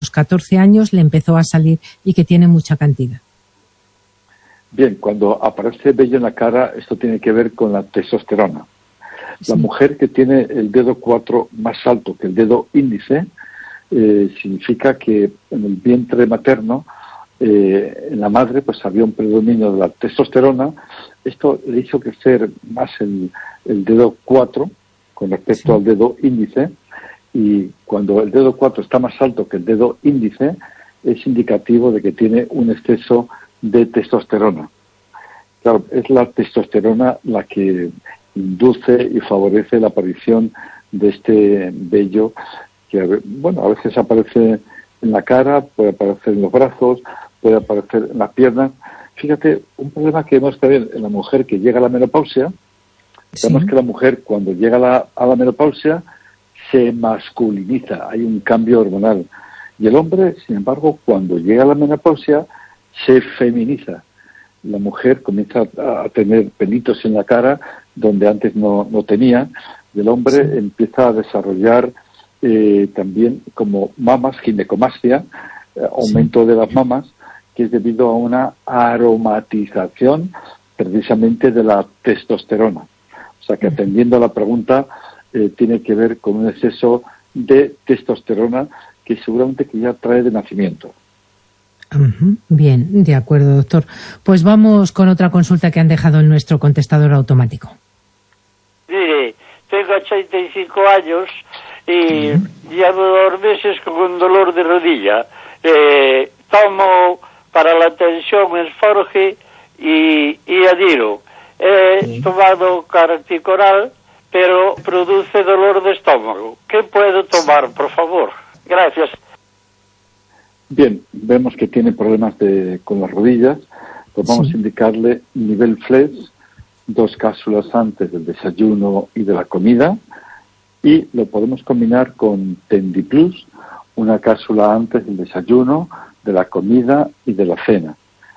sus 14 años le empezó a salir y que tiene mucha cantidad. Bien, cuando aparece vello en la cara, esto tiene que ver con la testosterona. La mujer que tiene el dedo 4 más alto que el dedo índice, significa que en el vientre materno, en la madre, pues había un predominio de la testosterona. Esto le hizo crecer más el dedo 4 con respecto al dedo índice, y cuando el dedo 4 está más alto que el dedo índice, es indicativo de que tiene un exceso de testosterona. Claro, es la testosterona la que induce y favorece la aparición de este vello que, bueno, a veces aparece en la cara, puede aparecer en los brazos, puede aparecer en las piernas. Fíjate, un problema que vemos también en la mujer que llega a la menopausia. Vemos que la mujer, cuando llega a la menopausia, se masculiniza, hay un cambio hormonal. Y el hombre, sin embargo, cuando llega a la menopausia, se feminiza. La mujer comienza a tener pelitos en la cara donde antes no tenía, y el hombre empieza a desarrollar también como mamas, ginecomastia, aumento de las mamas, que es debido a una aromatización precisamente de la testosterona. O sea que, atendiendo a la pregunta, tiene que ver con un exceso de testosterona que seguramente que ya trae de nacimiento. Bien, de acuerdo, doctor. Pues vamos con otra consulta que han dejado en nuestro contestador automático. Mire, tengo 85 años y llevo 2 meses con un dolor de rodilla. Tomo para la tensión Esforge y Adiro. He tomado Carticoral, pero produce dolor de estómago. ¿Qué puedo tomar, por favor? Gracias. Bien, vemos que tiene problemas con las rodillas. Pues vamos a indicarle nivel FLEX, 2 cápsulas antes del desayuno y de la comida, y lo podemos combinar con Tendiplus, 1 cápsula antes del desayuno, de la comida y de la cena.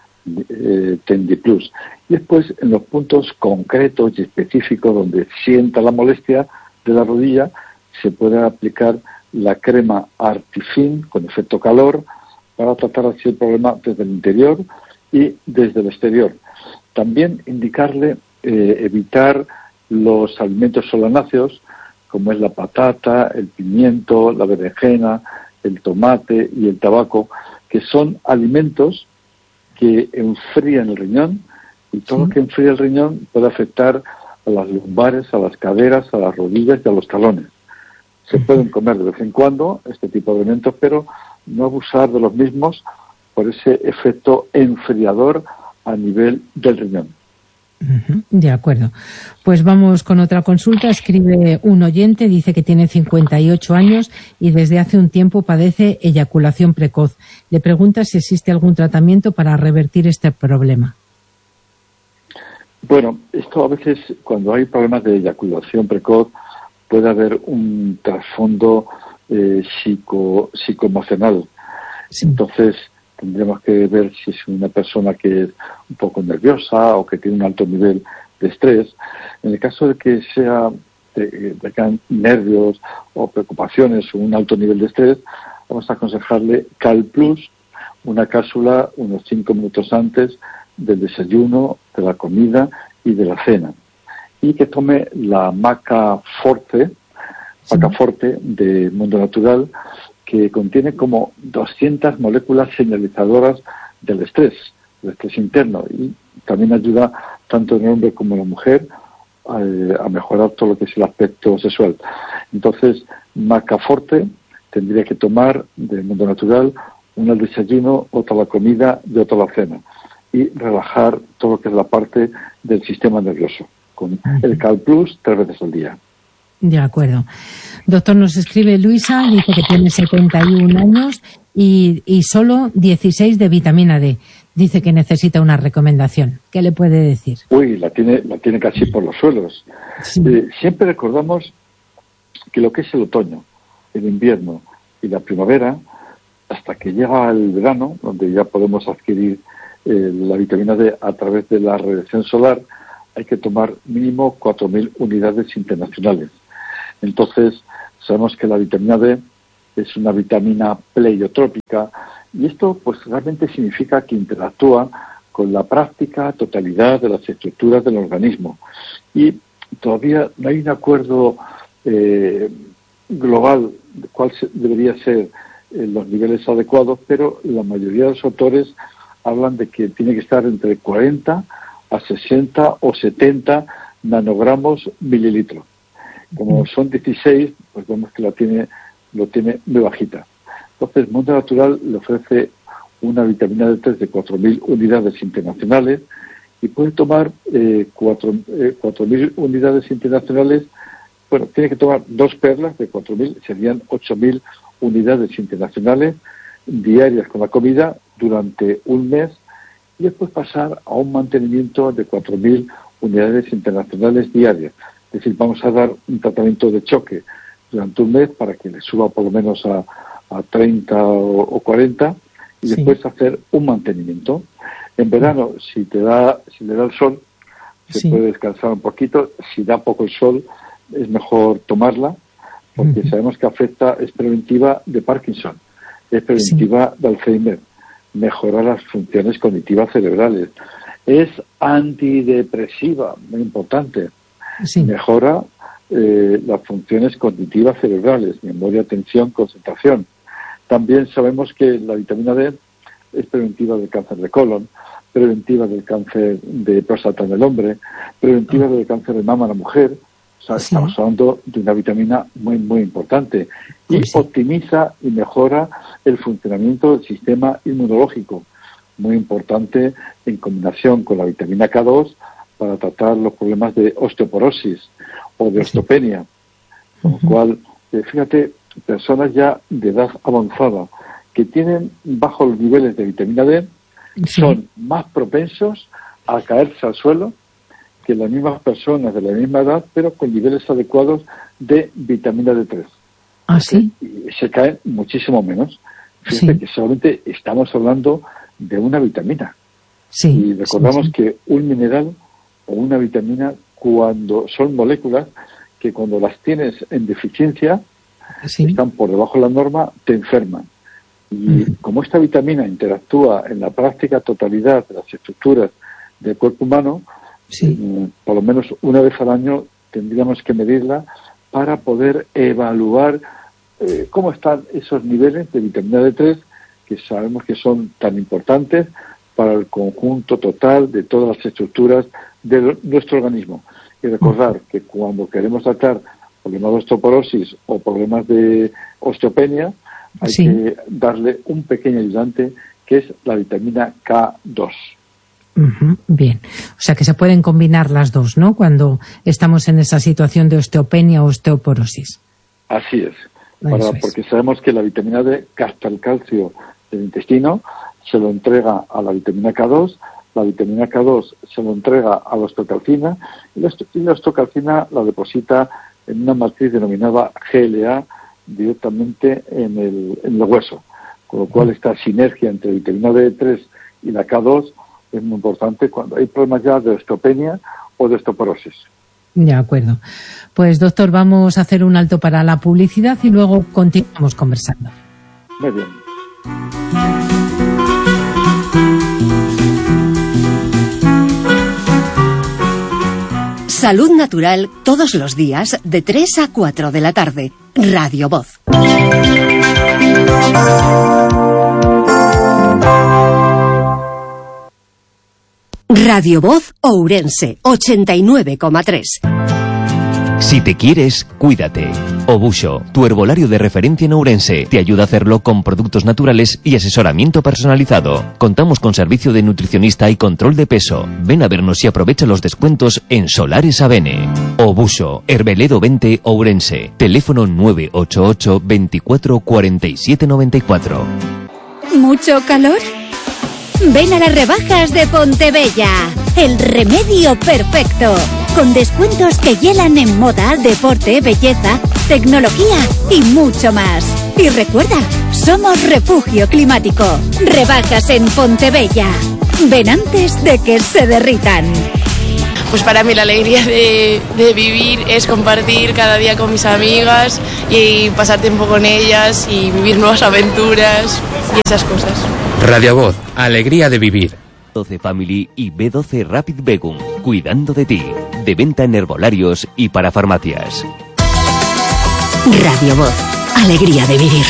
Tendiplus. Y después, en los puntos concretos y específicos donde sienta la molestia de la rodilla, se puede aplicar la crema Artifin con efecto calor para tratar así el problema desde el interior y desde el exterior. También indicarle evitar los alimentos solanáceos, como es la patata, el pimiento, la berenjena, el tomate y el tabaco, que son alimentos que enfrían el riñón, y todo lo que enfría el riñón puede afectar a las lumbares, a las caderas, a las rodillas y a los talones. Se pueden comer de vez en cuando este tipo de alimentos, pero no abusar de los mismos por ese efecto enfriador a nivel del riñón. De acuerdo. Pues vamos con otra consulta. Escribe un oyente, dice que tiene 58 años y desde hace un tiempo padece eyaculación precoz. Le pregunta si existe algún tratamiento para revertir este problema. Bueno, esto a veces, cuando hay problemas de eyaculación precoz, puede haber un trasfondo psicoemocional. Entonces, tendremos que ver si es una persona que es un poco nerviosa o que tiene un alto nivel de estrés. En el caso de que tengan nervios o preocupaciones o un alto nivel de estrés, vamos a aconsejarle Cal Plus, 1 cápsula unos 5 minutos antes del desayuno, de la comida y de la cena. Y que tome la Maca Forte de Mundo Natural, que contiene como 200 moléculas señalizadoras del estrés interno, y también ayuda tanto en el hombre como en la mujer a mejorar todo lo que es el aspecto sexual. Entonces, Macaforte tendría que tomar de Mundo Natural, 1 al desayuno, otra a la comida y otra a la cena, y relajar todo lo que es la parte del sistema nervioso, con el Cal Plus 3 veces al día. De acuerdo. Doctor, nos escribe Luisa, dice que tiene 71 años y solo 16 de vitamina D. Dice que necesita una recomendación. ¿Qué le puede decir? Uy, la tiene casi por los suelos. Sí. Siempre recordamos que lo que es el otoño, el invierno y la primavera, hasta que llega el verano, donde ya podemos adquirir la vitamina D a través de la radiación solar, hay que tomar mínimo 4.000 unidades internacionales. Entonces, sabemos que la vitamina D es una vitamina pleiotrópica, y esto pues realmente significa que interactúa con la práctica totalidad de las estructuras del organismo. Y todavía no hay un acuerdo global de cuál debería ser los niveles adecuados, pero la mayoría de los autores hablan de que tiene que estar entre 40 a 60 o 70 nanogramos mililitro. Como son 16, pues vemos que lo tiene muy bajita. Entonces, Mundo Natural le ofrece una vitamina D3 de 4.000 unidades internacionales y puede tomar 4.000 unidades internacionales. Bueno, tiene que tomar 2 perlas de 4.000, serían 8.000 unidades internacionales diarias con la comida durante un mes, y después pasar a un mantenimiento de 4.000 unidades internacionales diarias. Es decir, vamos a dar un tratamiento de choque durante un mes para que le suba por lo menos a 30 o 40, y después hacer un mantenimiento. En verano, si le da el sol, se puede descansar un poquito. Si da poco el sol, es mejor tomarla, porque sabemos que es preventiva de Parkinson, es preventiva de Alzheimer, mejora las funciones cognitivas cerebrales, es antidepresiva, muy importante, mejora las funciones cognitivas cerebrales, memoria, atención, concentración. También sabemos que la vitamina D es preventiva del cáncer de colon, preventiva del cáncer de próstata en el hombre, preventiva del cáncer de mama en la mujer. O sea, estamos hablando de una vitamina muy, muy importante. Y optimiza y mejora el funcionamiento del sistema inmunológico, muy importante en combinación con la vitamina K2 para tratar los problemas de osteoporosis o de osteopenia. Con lo cual, fíjate, personas ya de edad avanzada que tienen bajos los niveles de vitamina D son más propensos a caerse al suelo que las mismas personas de la misma edad, pero con niveles adecuados de vitamina D3. ¿Ah, sí? Y se caen muchísimo menos. Fíjate que solamente estamos hablando de una vitamina. Y recordamos que un mineral o una vitamina, cuando son moléculas que cuando las tienes en deficiencia, están por debajo de la norma, te enferman. Y como esta vitamina interactúa en la práctica totalidad de las estructuras del cuerpo humano, por lo menos una vez al año tendríamos que medirla para poder evaluar cómo están esos niveles de vitamina D3, que sabemos que son tan importantes para el conjunto total de todas las estructuras de nuestro organismo. Y recordar que cuando queremos tratar problemas de osteoporosis o problemas de osteopenia, hay que darle un pequeño ayudante, que es la vitamina K2. Bien, o sea que se pueden combinar las dos, ¿no?, cuando estamos en esa situación de osteopenia o osteoporosis. Así es, porque sabemos que la vitamina D capta el calcio del intestino, se lo entrega a la vitamina K2, la vitamina K2 se lo entrega a la osteocalcina, y la osteocalcina la deposita en una matriz denominada GLA directamente en el hueso, con lo cual esta sinergia entre vitamina D3 y la K2 es muy importante cuando hay problemas ya de osteopenia o de osteoporosis. De acuerdo. Pues, doctor, vamos a hacer un alto para la publicidad y luego continuamos conversando. Muy bien. Salud Natural todos los días de 3 a 4 de la tarde. Radio Voz. Radio Voz Ourense 89,3. Si te quieres, cuídate. Obuso, tu herbolario de referencia en Ourense, te ayuda a hacerlo con productos naturales y asesoramiento personalizado. Contamos con servicio de nutricionista y control de peso. Ven a vernos y aprovecha los descuentos en Solares Avene. Obuso, Herbeledo 20, Ourense. Teléfono 988 24 47 94. ¿Mucho calor? Ven a las rebajas de Pontebella, el remedio perfecto, con descuentos que hielan en moda, deporte, belleza, tecnología y mucho más. Y recuerda, somos refugio climático. Rebajas en Pontebella. Ven antes de que se derritan. Pues para mí la alegría de vivir es compartir cada día con mis amigas y pasar tiempo con ellas y vivir nuevas aventuras y esas cosas. Radio Voz, alegría de vivir. 12 Family y B12 Rapid Begum, cuidando de ti. De venta en herbolarios y para farmacias. Radio Voz, alegría de vivir.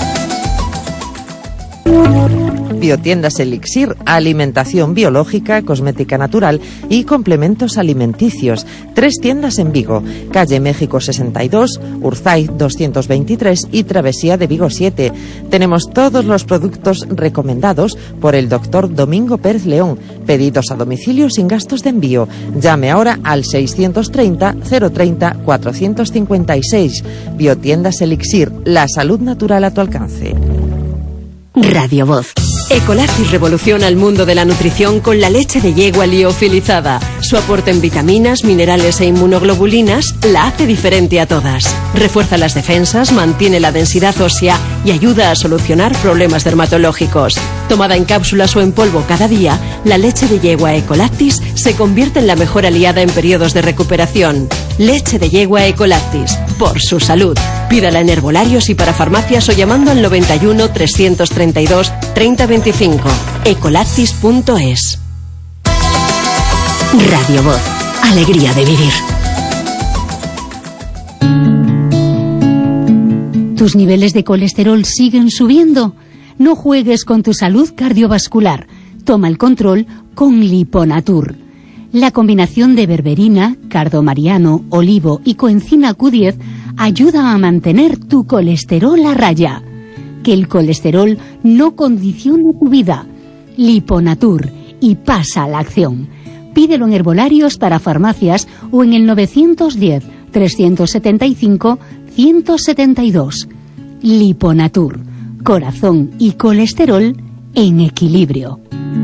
Biotiendas Elixir, alimentación biológica, cosmética natural y complementos alimenticios. 3 tiendas en Vigo, calle México 62, Urzaiz 223 y Travesía de Vigo 7. Tenemos todos los productos recomendados por el doctor Domingo Pérez León. Pedidos a domicilio sin gastos de envío. Llame ahora al 630 030 456. Biotiendas Elixir, la salud natural a tu alcance. Radio Voz. Ecolactis revoluciona el mundo de la nutrición con la leche de yegua liofilizada. Su aporte en vitaminas, minerales e inmunoglobulinas la hace diferente a todas. Refuerza las defensas, mantiene la densidad ósea y ayuda a solucionar problemas dermatológicos. Tomada en cápsulas o en polvo cada día, la leche de yegua Ecolactis se convierte en la mejor aliada en periodos de recuperación. Leche de yegua Ecolactis, por su salud. Pídala en herbolarios y para farmacias o llamando al 91 332 3025. Ecolactis.es. Radio Voz, alegría de vivir. ¿Tus niveles de colesterol siguen subiendo? No juegues con tu salud cardiovascular. Toma el control con Liponatur. La combinación de berberina, cardomariano, olivo y coenzima Q10 ayuda a mantener tu colesterol a raya. Que el colesterol no condicione tu vida. Liponatur, y pasa a la acción. Pídelo en herbolarios para farmacias o en el 910 375 172. Liponatur, corazón y colesterol en equilibrio.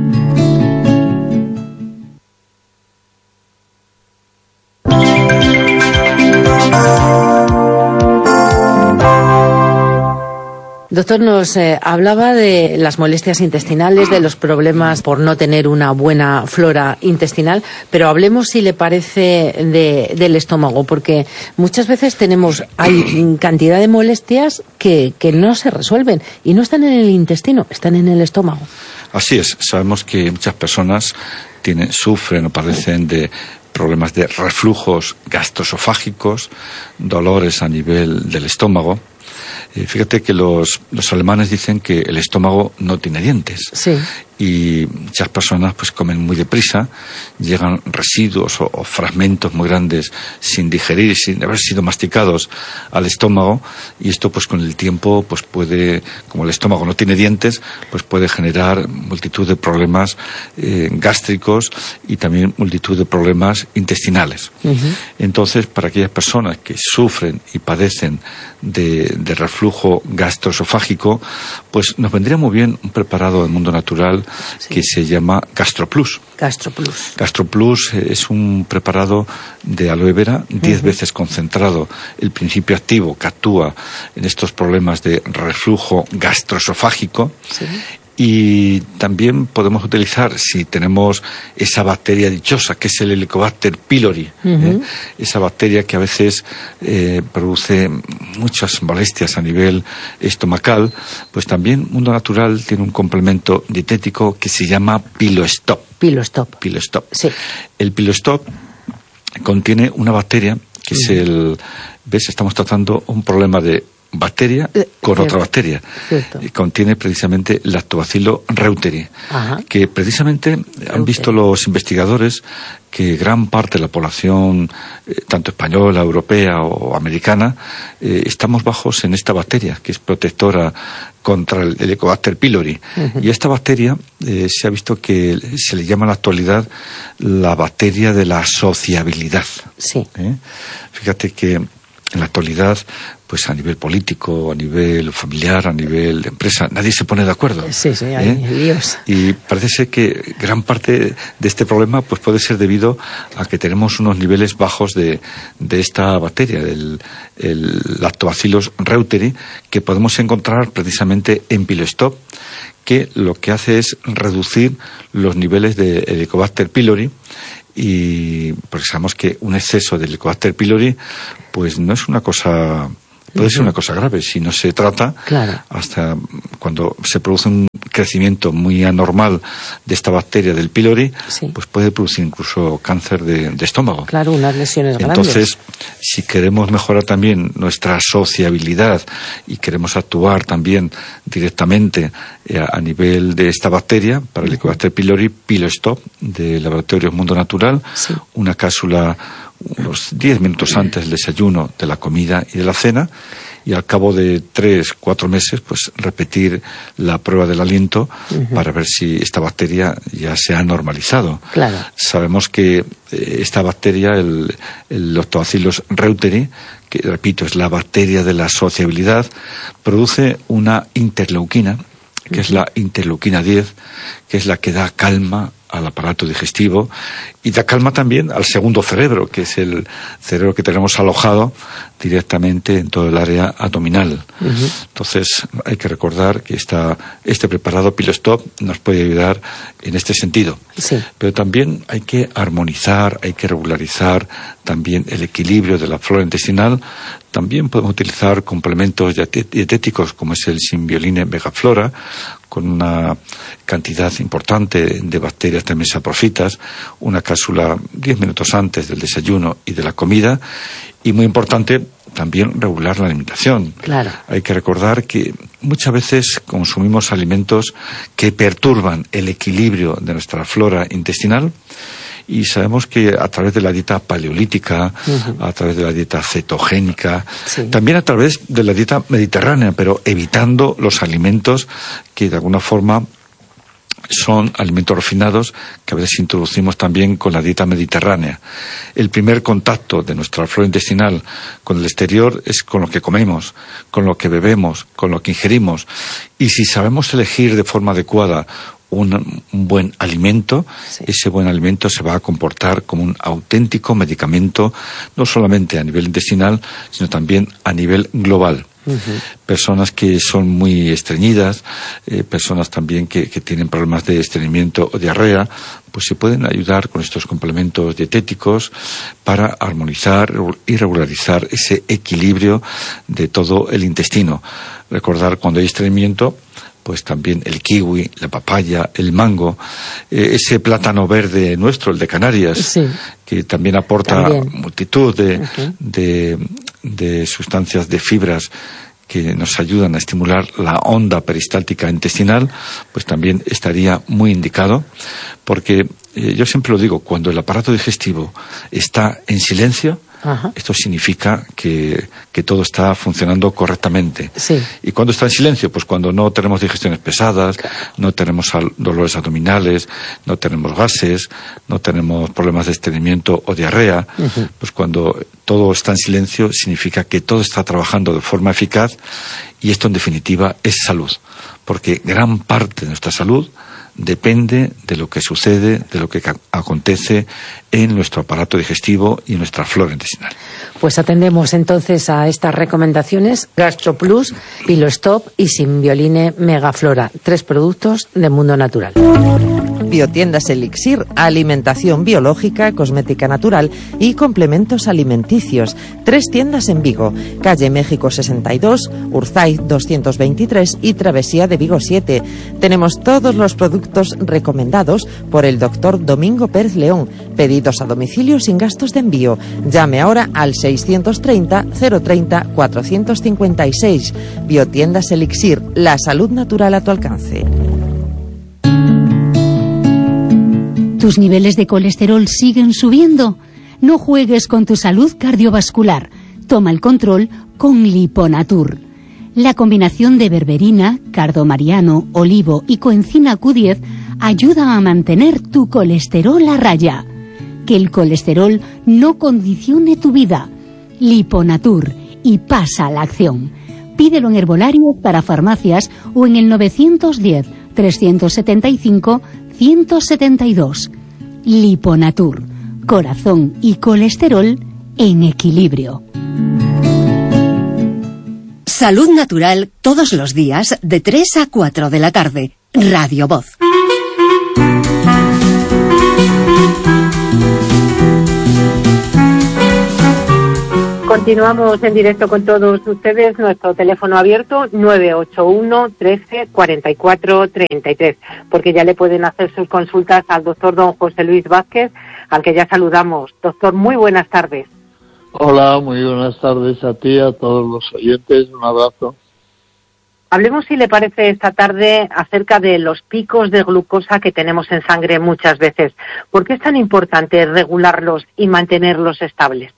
Doctor, nos hablaba de las molestias intestinales, de los problemas por no tener una buena flora intestinal, pero hablemos, si le parece, del estómago, porque muchas veces hay cantidad de molestias que no se resuelven y no están en el intestino, están en el estómago. Así es, sabemos que muchas personas sufren o padecen de problemas de reflujos gastroesofágicos, dolores a nivel del estómago. Fíjate que los alemanes dicen que el estómago no tiene dientes. Sí. Y muchas personas pues comen muy deprisa, llegan residuos o fragmentos muy grandes sin digerir, sin haber sido masticados al estómago, y esto pues con el tiempo pues puede, como el estómago no tiene dientes, pues puede generar multitud de problemas gástricos y también multitud de problemas intestinales. Uh-huh. Entonces, para aquellas personas que sufren y padecen de reflujo gastroesofágico, pues nos vendría muy bien un preparado del mundo natural que se llama GastroPlus. GastroPlus es un preparado de aloe vera 10 veces concentrado. El principio activo que actúa en estos problemas de reflujo gastroesofágico. Sí. Y también podemos utilizar, si tenemos esa bacteria dichosa, que es el Helicobacter pylori, esa bacteria que a veces produce muchas molestias a nivel estomacal, pues también Mundo Natural tiene un complemento dietético que se llama PiloStop. PiloStop. Sí. El PiloStop contiene una bacteria que es ¿ves? Estamos tratando un problema de bacteria con otra bacteria. Contiene precisamente Lactobacillus reuteri. Ajá. Que precisamente han visto los investigadores que gran parte de la población, tanto española, europea o americana, estamos bajos en esta bacteria, que es protectora contra el Helicobacter pylori. Uh-huh. Y esta bacteria se ha visto que se le llama en la actualidad la bacteria de la sociabilidad. Sí. Fíjate que en la actualidad, pues a nivel político, a nivel familiar, a nivel de empresa, nadie se pone de acuerdo. Sí, hay líos. Y parece ser que gran parte de este problema pues puede ser debido a que tenemos unos niveles bajos de esta bacteria, del Lactobacillus reuteri, que podemos encontrar precisamente en PiloStop, que lo que hace es reducir los niveles de Helicobacter pylori y porque sabemos que un exceso de Helicobacter pylori pues no es una cosa, puede ser una cosa grave si no se trata. Claro. Hasta cuando se produce un crecimiento muy anormal de esta bacteria del pylori, pues puede producir incluso cáncer de estómago. Claro, unas lesiones grandes. Entonces, si queremos mejorar también nuestra sociabilidad y queremos actuar también directamente a nivel de esta bacteria, para el Helicobacter pylori, PyloStop de Laboratorios Mundo Natural, una cápsula unos 10 minutos antes del desayuno, de la comida y de la cena, y al cabo de 3-4 meses pues repetir la prueba del aliento para ver si esta bacteria ya se ha normalizado. Claro. Sabemos que esta bacteria, el Lactobacillus reuteri, que repito es la bacteria de la sociabilidad, produce una interleuquina, que es la interleuquina 10, que es la que da calma al aparato digestivo y da calma también al segundo cerebro, que es el cerebro que tenemos alojado directamente en todo el área abdominal. Entonces hay que recordar que este preparado PyloStop nos puede ayudar en este sentido. Pero también hay que armonizar, hay que regularizar también el equilibrio de la flora intestinal. También podemos utilizar complementos dietéticos como es el Symbioline Megaflora, con una cantidad importante de bacterias también saprofitas, una cápsula 10 minutos antes del desayuno y de la comida, y muy importante también regular la alimentación. Claro. Hay que recordar que muchas veces consumimos alimentos que perturban el equilibrio de nuestra flora intestinal, y sabemos que a través de la dieta paleolítica, a través de la dieta cetogénica, también a través de la dieta mediterránea, pero evitando los alimentos que de alguna forma son alimentos refinados que a veces introducimos también con la dieta mediterránea. El primer contacto de nuestra flora intestinal con el exterior es con lo que comemos, con lo que bebemos, con lo que ingerimos. Y si sabemos elegir de forma adecuada un buen alimento, ese buen alimento se va a comportar como un auténtico medicamento, no solamente a nivel intestinal, sino también a nivel global. Personas que son muy estreñidas, personas también que tienen problemas de estreñimiento o diarrea, pues se pueden ayudar con estos complementos dietéticos para armonizar y regularizar ese equilibrio de todo el intestino. Recordar cuando hay estreñimiento, pues también el kiwi, la papaya, el mango, ese plátano verde nuestro, el de Canarias, que también aporta multitud de sustancias, de fibras que nos ayudan a estimular la onda peristáltica intestinal, pues también estaría muy indicado, porque yo siempre lo digo, cuando el aparato digestivo está en silencio, esto significa que todo está funcionando correctamente. ¿Y cuando está en silencio? Pues cuando no tenemos digestiones pesadas, no tenemos dolores abdominales, no tenemos gases, no tenemos problemas de estreñimiento o diarrea. Pues cuando todo está en silencio significa que todo está trabajando de forma eficaz, y esto en definitiva es salud, porque gran parte de nuestra salud depende de lo que sucede, de lo que acontece en nuestro aparato digestivo y en nuestra flora intestinal. Pues atendemos entonces a estas recomendaciones: GastroPlus, PyloStop y Symbioline Megaflora, 3 productos de Mundo Natural. Biotiendas Elixir, alimentación biológica, cosmética natural y complementos alimenticios. 3 tiendas en Vigo: calle México 62, Urzaiz 223 y Travesía de Vigo 7. Tenemos todos los productos recomendados por el doctor Domingo Pérez León, pedidos a domicilio sin gastos de envío. Llame ahora al 630 030 456. Biotiendas Elixir, la salud natural a tu alcance. ¿Tus niveles de colesterol siguen subiendo? No juegues con tu salud cardiovascular. Toma el control con Liponatur. La combinación de berberina, cardomariano, olivo y coenzima Q10 ayuda a mantener tu colesterol a raya. Que el colesterol no condicione tu vida. Liponatur, y pasa a la acción. Pídelo en herbolarios para farmacias o en el 910 375 172. Liponatur, corazón y colesterol en equilibrio. Salud natural todos los días de 3 a 4 de la tarde. Radio Voz. Continuamos en directo con todos ustedes. Nuestro teléfono abierto 981 13 44 33, porque ya le pueden hacer sus consultas al doctor don José Luis Vázquez, al que ya saludamos. Doctor, muy buenas tardes. Hola, muy buenas tardes a ti, a todos los oyentes. Un abrazo. Hablemos, si le parece, esta tarde acerca de los picos de glucosa que tenemos en sangre muchas veces. ¿Por qué es tan importante regularlos y mantenerlos estables?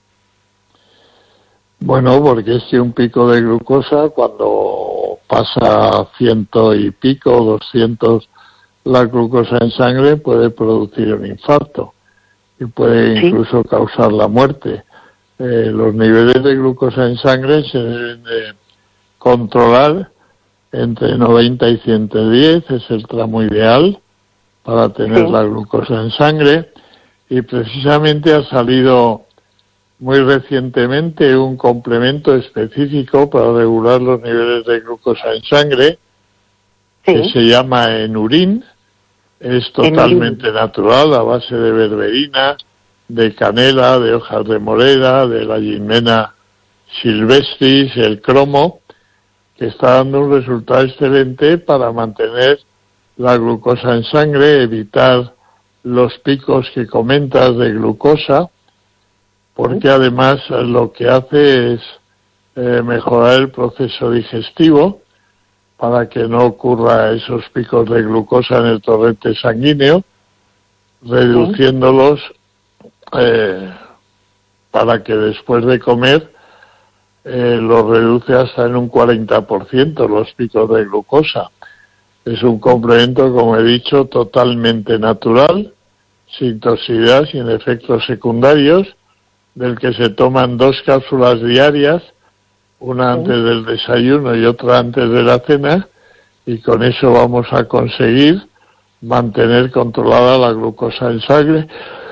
Bueno, porque si un pico de glucosa, cuando pasa 100 y pico, 200 la glucosa en sangre, puede producir un infarto y puede incluso causar la muerte. Los niveles de glucosa en sangre se deben de controlar entre 90 y 110, es el tramo ideal para tener la glucosa en sangre, y precisamente ha salido muy recientemente un complemento específico para regular los niveles de glucosa en sangre, que se llama Enurin. Es totalmente natural, a base de berberina, de canela, de hojas de morera, de la Gymnema silvestris, el cromo, que está dando un resultado excelente para mantener la glucosa en sangre, evitar los picos que comentas de glucosa, porque además lo que hace es mejorar el proceso digestivo para que no ocurra esos picos de glucosa en el torrente sanguíneo, reduciéndolos para que después de comer los reduce hasta en un 40% los picos de glucosa. Es un complemento, como he dicho, totalmente natural, sin toxicidad, sin efectos secundarios, del que se toman 2 cápsulas diarias, una antes del desayuno y otra antes de la cena, y con eso vamos a conseguir mantener controlada la glucosa en sangre,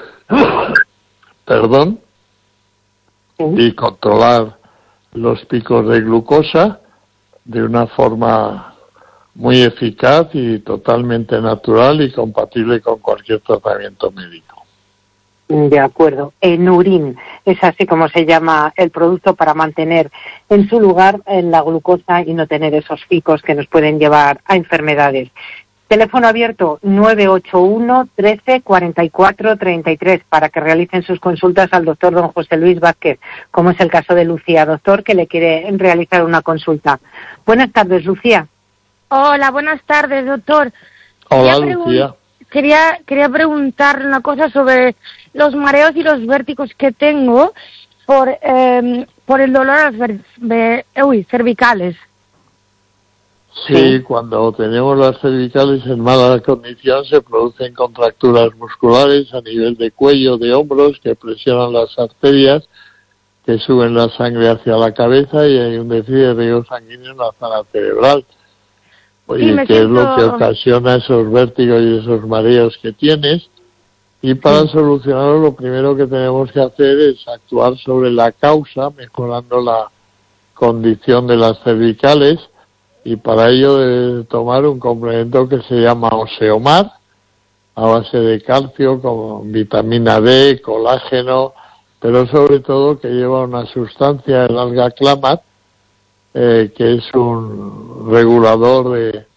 y controlar los picos de glucosa de una forma muy eficaz y totalmente natural y compatible con cualquier tratamiento médico. De acuerdo. Enurin es así como se llama el producto para mantener en su lugar la glucosa y no tener esos picos que nos pueden llevar a enfermedades. Teléfono abierto 981 13 44 33 para que realicen sus consultas al doctor don José Luis Vázquez, como es el caso de Lucía, doctor, que le quiere realizar una consulta. Buenas tardes, Lucía. Hola, buenas tardes, doctor. Hola, Lucía. Quería preguntarle una cosa sobre los mareos y los vértigos que tengo por el dolor a las cervicales. Sí, cuando tenemos las cervicales en mala condición se producen contracturas musculares a nivel de cuello, de hombros, que presionan las arterias, que suben la sangre hacia la cabeza y hay un déficit de riego sanguíneo en la zona cerebral. Oye, ¿qué es lo que ocasiona esos vértigos y esos mareos que tienes? Y para solucionarlo, lo primero que tenemos que hacer es actuar sobre la causa, mejorando la condición de las cervicales, y para ello debe tomar un complemento que se llama Oseomar, a base de calcio, con vitamina D, colágeno, pero sobre todo que lleva una sustancia, el alga clamat, que es un regulador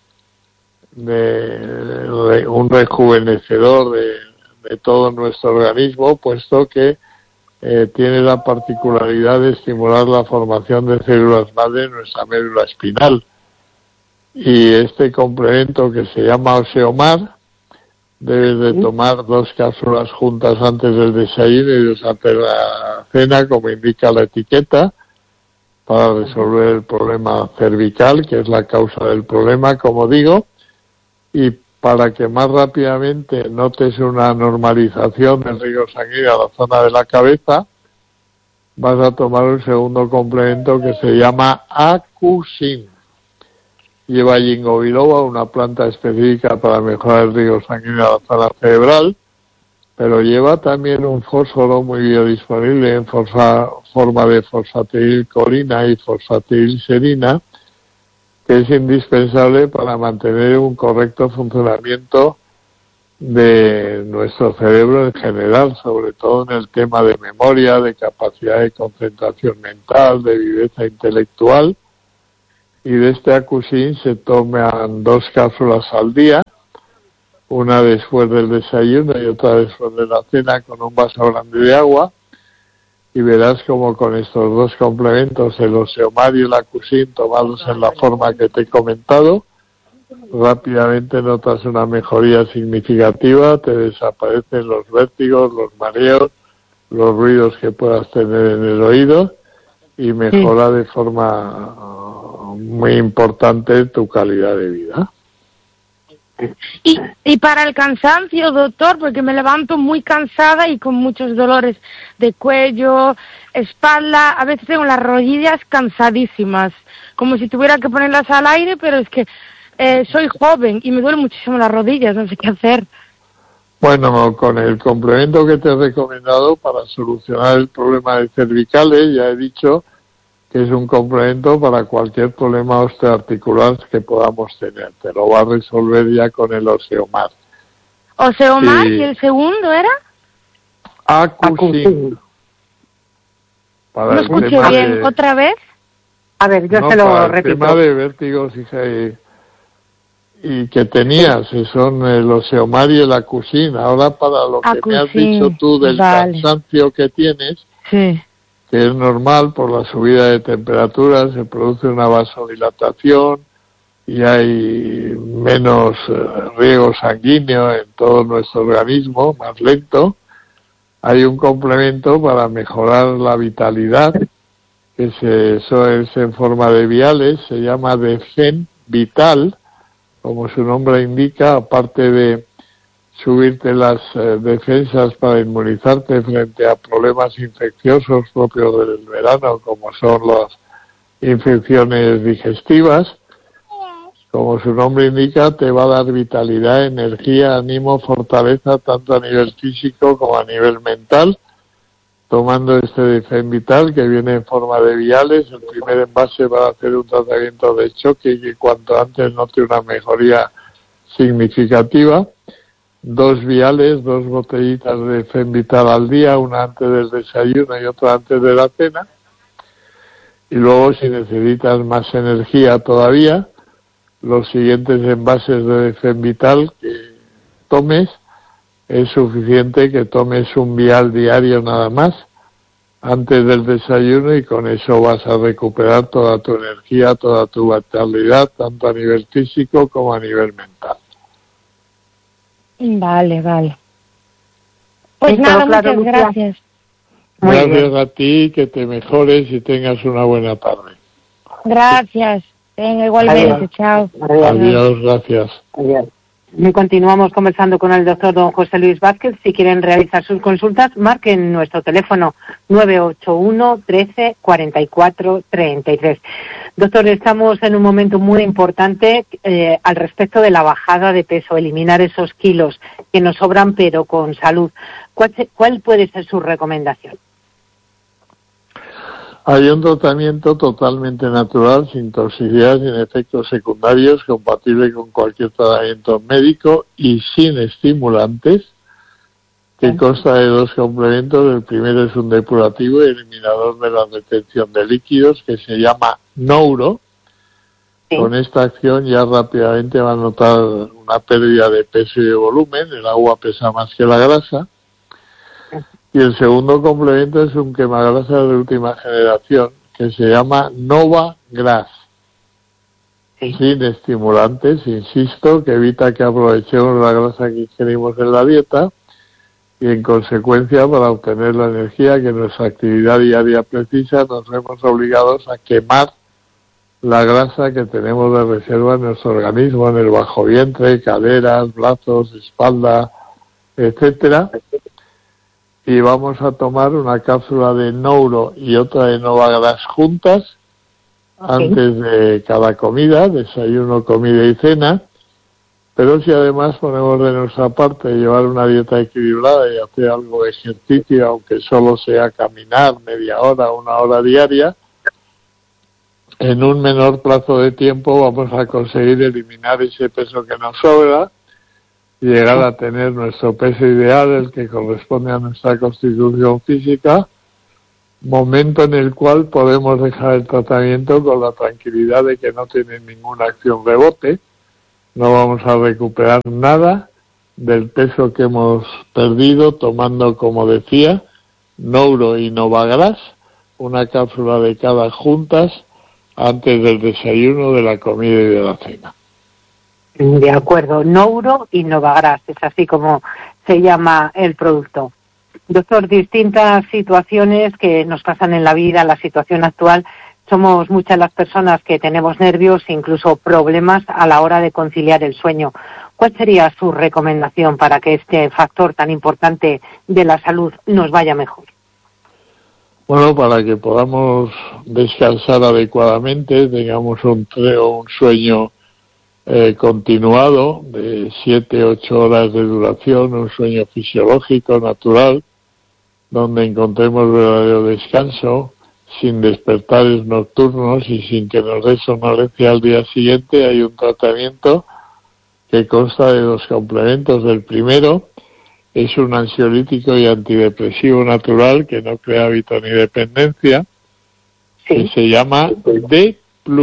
un rejuvenecedor de todo nuestro organismo, puesto que tiene la particularidad de estimular la formación de células madre en nuestra médula espinal. Y este complemento, que se llama Oseomar, debes de tomar 2 cápsulas juntas antes del desayuno y 2 antes de la cena, como indica la etiqueta, para resolver el problema cervical, que es la causa del problema, como digo, y para que más rápidamente notes una normalización del riego sanguíneo a la zona de la cabeza, vas a tomar un segundo complemento que se llama Acusin. Lleva ginkgo biloba, una planta específica para mejorar el riego sanguíneo a la zona cerebral, pero lleva también un fósforo muy biodisponible en forma de fosfatilcolina y fosfatilserina, que es indispensable para mantener un correcto funcionamiento de nuestro cerebro en general, sobre todo en el tema de memoria, de capacidad de concentración mental, de viveza intelectual. Y de este Acusin se toman 2 cápsulas al día, una después del desayuno y otra después de la cena, con un vaso grande de agua, y verás como con estos 2 complementos, el Osteomar y el Acusin, tomados en la forma que te he comentado, rápidamente notas una mejoría significativa, te desaparecen los vértigos, los mareos, los ruidos que puedas tener en el oído, y mejora de forma muy importante tu calidad de vida. Y para el cansancio, doctor, porque me levanto muy cansada y con muchos dolores de cuello, espalda, a veces tengo las rodillas cansadísimas, como si tuviera que ponerlas al aire, pero es que soy joven y me duelen muchísimo las rodillas, no sé qué hacer. Bueno, con el complemento que te he recomendado para solucionar el problema de cervicales, ya he dicho que es un complemento para cualquier problema osteoarticular que podamos tener. Te lo va a resolver ya con el Osteomar. ¿Osteomar? ¿Y el segundo era? Acusin. No escuché bien. ¿Otra vez? A ver, yo se lo repito. El tema de vértigos, hija, y que tenías, son el Osteomar y el Acusin. Ahora, para lo que me has dicho tú del cansancio que tienes, que es normal por la subida de temperatura, se produce una vasodilatación y hay menos riego sanguíneo en todo nuestro organismo, más lento. Hay un complemento para mejorar la vitalidad, que eso es en forma de viales, se llama Defend Vital, como su nombre indica, aparte de subirte las defensas para inmunizarte frente a problemas infecciosos propios del verano, como son las infecciones digestivas. Como su nombre indica, te va a dar vitalidad, energía, ánimo, fortaleza, tanto a nivel físico como a nivel mental. Tomando este Defend Vital, que viene en forma de viales, el primer envase va a hacer un tratamiento de choque y que cuanto antes note una mejoría significativa. 2 viales, 2 botellitas de Defend Vital al día, una antes del desayuno y otra antes de la cena. Y luego, si necesitas más energía todavía, los siguientes envases de Defend Vital que tomes, es suficiente que tomes un vial diario nada más antes del desayuno, y con eso vas a recuperar toda tu energía, toda tu vitalidad, tanto a nivel físico como a nivel mental. Vale. Pues nada, muchas gracias. Gracias a ti, que te mejores y tengas una buena tarde. Gracias. Venga, igualmente. Adiós. Chao. Adiós, gracias. Adiós. Y continuamos conversando con el doctor don José Luis Vázquez. Si quieren realizar sus consultas, marquen nuestro teléfono 981 13 44 33. Doctor, estamos en un momento muy importante al respecto de la bajada de peso, eliminar esos kilos que nos sobran pero con salud. ¿Cuál puede ser su recomendación? Hay un tratamiento totalmente natural, sin toxicidad, sin efectos secundarios, compatible con cualquier tratamiento médico y sin estimulantes, que consta de 2 complementos. El primero es un depurativo y eliminador de la retención de líquidos, que se llama Nouro. Con esta acción ya rápidamente va a notar una pérdida de peso y de volumen. El agua pesa más que la grasa. Y el segundo complemento es un quemagrasa de última generación, que se llama Nova Gras, sin estimulantes, insisto, que evita que aprovechemos la grasa que ingerimos en la dieta, y en consecuencia, para obtener la energía que nuestra actividad diaria precisa, nos vemos obligados a quemar la grasa que tenemos de reserva en nuestro organismo, en el bajo vientre, caderas, brazos, espalda, etcétera. Y vamos a tomar una cápsula de Nouro y otra de Novagras juntas antes de cada comida, desayuno, comida y cena. Pero si además ponemos de nuestra parte llevar una dieta equilibrada y hacer algo de ejercicio, aunque solo sea caminar media hora, 1 hora diaria, en un menor plazo de tiempo vamos a conseguir eliminar ese peso que nos sobra llegar a tener nuestro peso ideal, el que corresponde a nuestra constitución física, momento en el cual podemos dejar el tratamiento con la tranquilidad de que no tiene ninguna acción rebote, no vamos a recuperar nada del peso que hemos perdido, tomando, como decía, Nouro y Novagras, una cápsula de cada juntas antes del desayuno, de la comida y de la cena. De acuerdo, Nouro y Novagras, es así como se llama el producto. Doctor, distintas situaciones que nos pasan en la vida, la situación actual, somos muchas las personas que tenemos nervios e incluso problemas a la hora de conciliar el sueño. ¿Cuál sería su recomendación para que este factor tan importante de la salud nos vaya mejor? Bueno, para que podamos descansar adecuadamente, tengamos un sueño continuado de 7-8 horas de duración, un sueño fisiológico, natural, donde encontremos verdadero descanso, sin despertares nocturnos y sin que nos dé somnolencia al día siguiente. Hay un tratamiento que consta de 2 complementos. El primero es un ansiolítico y antidepresivo natural que no crea hábito ni dependencia, que se llama D+.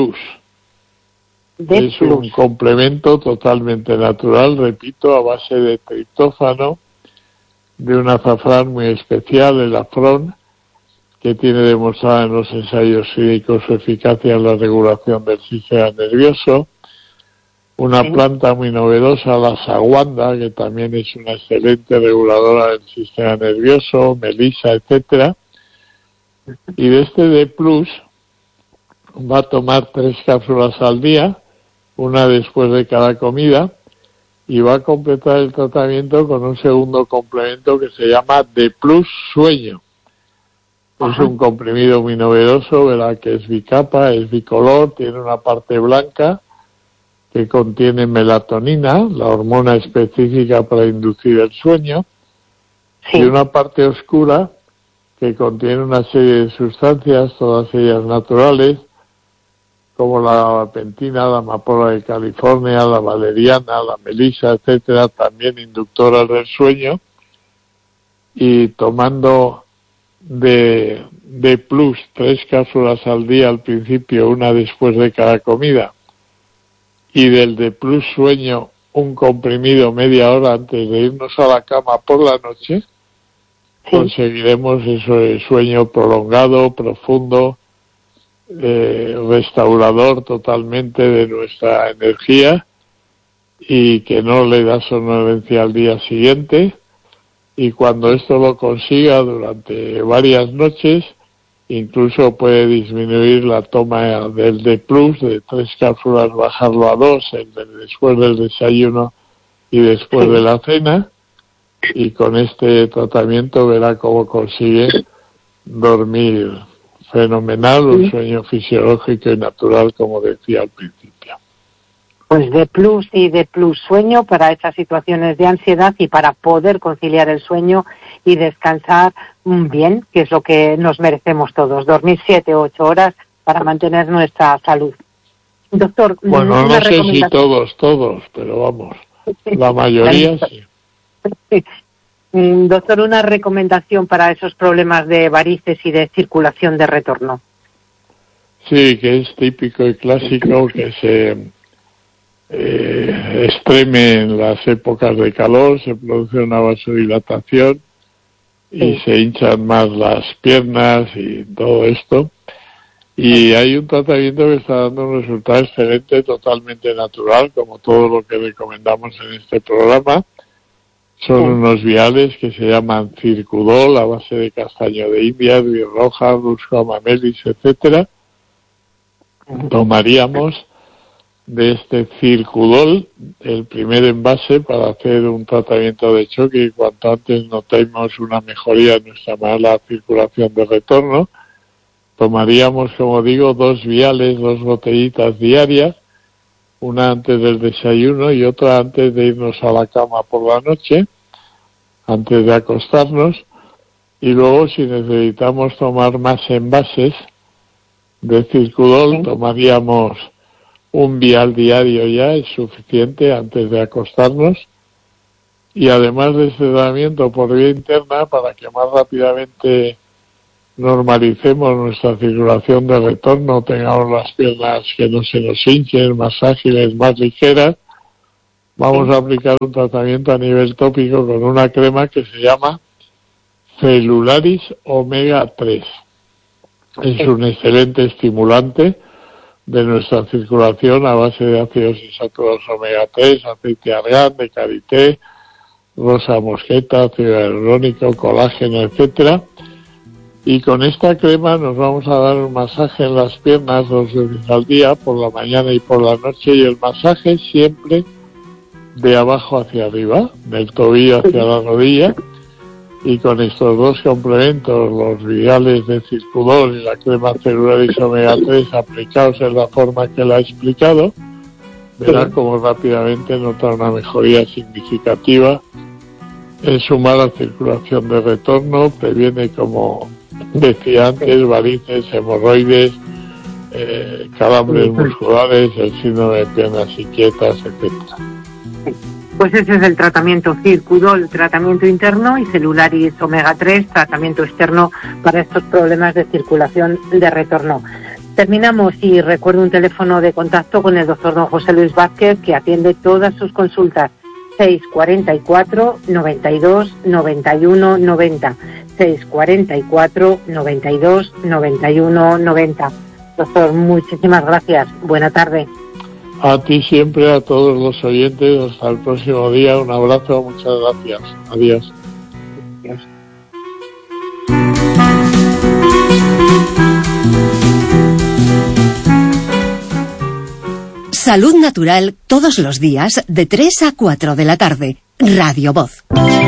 Es un complemento totalmente natural, repito, a base de triptófano, de un azafrán muy especial, el afrón, que tiene demostrada en los ensayos clínicos su eficacia en la regulación del sistema nervioso. Una planta muy novedosa, la saguanda, que también es una excelente reguladora del sistema nervioso, melisa, etcétera. Y de este D+, va a tomar 3 cápsulas al día, una después de cada comida, y va a completar el tratamiento con un segundo complemento que se llama D+ Sueño. Es un comprimido muy novedoso, verá que es bicapa, es bicolor, tiene una parte blanca que contiene melatonina, la hormona específica para inducir el sueño, y una parte oscura que contiene una serie de sustancias, todas ellas naturales, como la gabapentina, la amapola de California, la valeriana, la melisa, etcétera, también inductoras del sueño. Y tomando de D+, 3 cápsulas al día al principio, una después de cada comida, y del D+ Sueño un comprimido media hora antes de irnos a la cama por la noche, conseguiremos eso de sueño prolongado, profundo, restaurador totalmente de nuestra energía y que no le da somnolencia al día siguiente. Y cuando esto lo consiga durante varias noches, incluso puede disminuir la toma del D+, de 3 cápsulas, bajarlo a 2, después del desayuno y después de la cena, y con este tratamiento verá cómo consigue dormir fenomenal, un sueño fisiológico y natural, como decía al principio. Pues D+ y D+ Sueño para esas situaciones de ansiedad y para poder conciliar el sueño y descansar bien, que es lo que nos merecemos todos, dormir 7-8 horas para mantener nuestra salud. Doctor, bueno, no sé si todos, pero vamos, la mayoría sí. Doctor, una recomendación para esos problemas de varices y de circulación de retorno. Sí, que es típico y clásico que se extreme en las épocas de calor, se produce una vasodilatación y se hinchan más las piernas y todo esto. Y hay un tratamiento que está dando un resultado excelente, totalmente natural, como todo lo que recomendamos en este programa. Son unos viales que se llaman Circudol, a base de castaño de India, nuez roja, Rusco amamelis, etcétera. Tomaríamos de este Circudol el primer envase para hacer un tratamiento de choque, y cuanto antes notemos una mejoría en nuestra mala circulación de retorno, tomaríamos, como digo, 2 viales, 2 botellitas diarias, una antes del desayuno y otra antes de irnos a la cama por la noche, antes de acostarnos. Y luego, si necesitamos tomar más envases de Circudol, tomaríamos un vial diario, ya es suficiente antes de acostarnos, y además de ese tratamiento por vía interna, para que más rápidamente normalicemos nuestra circulación de retorno, tengamos las piernas que no se nos hinchen, más ágiles, más ligeras, vamos a aplicar un tratamiento a nivel tópico con una crema que se llama Celularis Omega 3. Es un excelente estimulante de nuestra circulación a base de ácidos insaturados omega 3, aceite de argán, de karité, rosa mosqueta, ácido hialurónico, colágeno, etcétera. Y con esta crema nos vamos a dar un masaje en las piernas 2 veces al día, por la mañana y por la noche, y el masaje siempre de abajo hacia arriba, del tobillo hacia la rodilla, y con estos dos complementos, los viales de Circudol y la crema Celularis Omega 3 aplicados en la forma que la he explicado, verá cómo rápidamente nota una mejoría significativa en su mala circulación de retorno, previene, como decía antes, varices, hemorroides, calambres musculares, el síndrome de piernas inquietas, etcétera. Pues ese es el tratamiento Circudol, tratamiento interno, y Celularis Omega 3, tratamiento externo para estos problemas de circulación de retorno. Terminamos y recuerdo un teléfono de contacto con el doctor don José Luis Vázquez, que atiende todas sus consultas. 644 92 91 90. 644 92 91 90. Doctor, muchísimas gracias. Buena tarde. A ti siempre, a todos los oyentes. Hasta el próximo día. Un abrazo, muchas gracias. Adiós. Adiós. Salud Natural todos los días de 3 a 4 de la tarde. Radio Voz.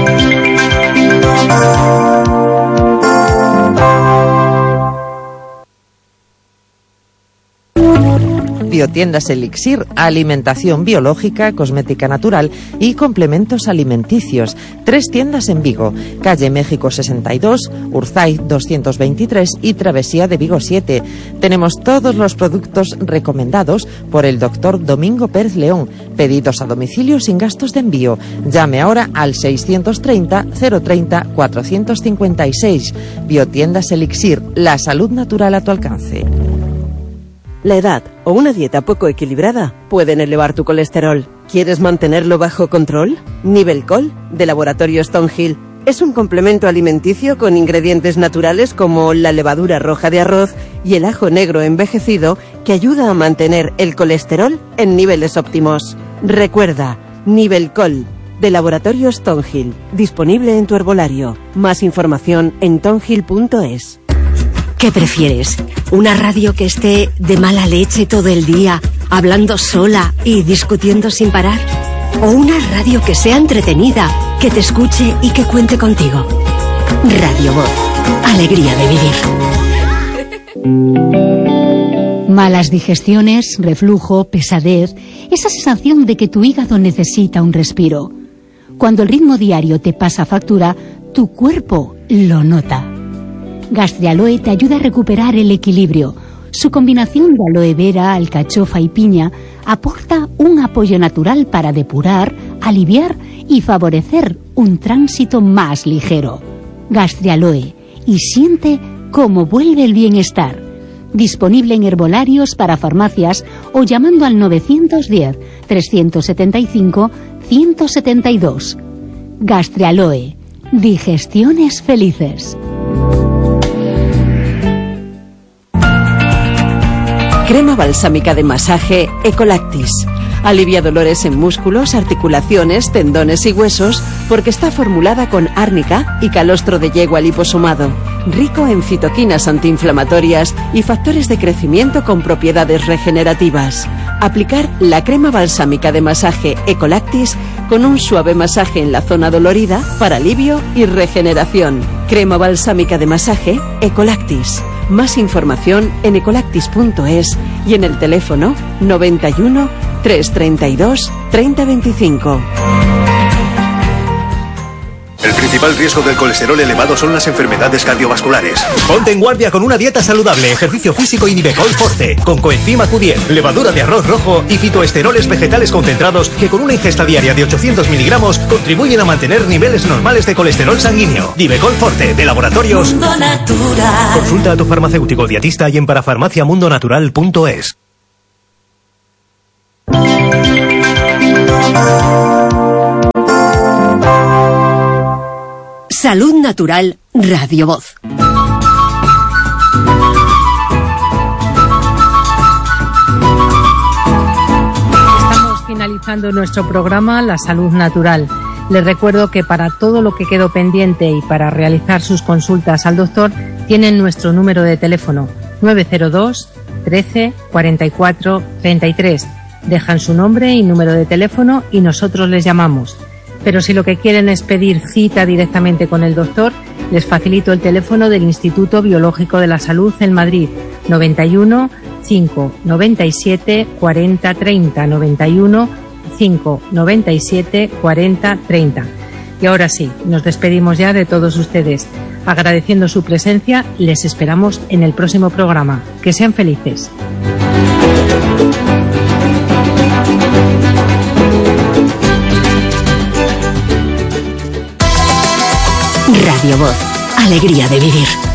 Biotiendas Elixir, alimentación biológica, cosmética natural y complementos alimenticios. 3 tiendas en Vigo, calle México 62, Urzaiz 223 y Travesía de Vigo 7. Tenemos todos los productos recomendados por el doctor Domingo Pérez León. Pedidos a domicilio sin gastos de envío. Llame ahora al 630 030 456. Biotiendas Elixir, la salud natural a tu alcance. La edad o una dieta poco equilibrada pueden elevar tu colesterol. ¿Quieres mantenerlo bajo control? Nivelcol, de Laboratorio Stonehill, es un complemento alimenticio con ingredientes naturales como la levadura roja de arroz y el ajo negro envejecido, que ayuda a mantener el colesterol en niveles óptimos. Recuerda, Nivelcol, de Laboratorio Stonehill, disponible en tu herbolario. Más información en tonhill.es. ¿Qué prefieres? ¿Una radio que esté de mala leche todo el día, hablando sola y discutiendo sin parar? ¿O una radio que sea entretenida, que te escuche y que cuente contigo? Radio Voz. Alegría de vivir. Malas digestiones, reflujo, pesadez, esa sensación de que tu hígado necesita un respiro. Cuando el ritmo diario te pasa factura, tu cuerpo lo nota. Gastrialoe te ayuda a recuperar el equilibrio. Su combinación de aloe vera, alcachofa y piña aporta un apoyo natural para depurar, aliviar y favorecer un tránsito más ligero. Gastrialoe, y siente cómo vuelve el bienestar. Disponible en herbolarios para farmacias o llamando al 910 375 172. Gastrialoe, digestiones felices. Crema balsámica de masaje Ecolactis. Alivia dolores en músculos, articulaciones, tendones y huesos porque está formulada con árnica y calostro de yegua liposomado. Rico en citoquinas antiinflamatorias y factores de crecimiento con propiedades regenerativas. Aplicar la crema balsámica de masaje Ecolactis con un suave masaje en la zona dolorida para alivio y regeneración. Crema balsámica de masaje Ecolactis. Más información en ecolactis.es y en el teléfono 91 332 3025. El principal riesgo del colesterol elevado son las enfermedades cardiovasculares. Ponte en guardia con una dieta saludable, ejercicio físico y Nivecol Forte, con coenzima Q10, levadura de arroz rojo y fitoesteroles vegetales concentrados que con una ingesta diaria de 800 miligramos contribuyen a mantener niveles normales de colesterol sanguíneo. Nivecol Forte, de Laboratorios Mundo Natural. Consulta a tu farmacéutico dietista y en parafarmaciamundonatural.es. Salud Natural Radio Voz. Estamos finalizando nuestro programa La Salud Natural. Les recuerdo que para todo lo que quedó pendiente y para realizar sus consultas al doctor tienen nuestro número de teléfono 902 13 44 33. Dejan su nombre y número de teléfono y nosotros les llamamos. Pero si lo que quieren es pedir cita directamente con el doctor, les facilito el teléfono del Instituto Biológico de la Salud en Madrid, 91 5 97 40 30, 91 5 97 40 30. Y ahora sí, nos despedimos ya de todos ustedes. Agradeciendo su presencia, les esperamos en el próximo programa. Que sean felices. Radio Voz, alegría de vivir.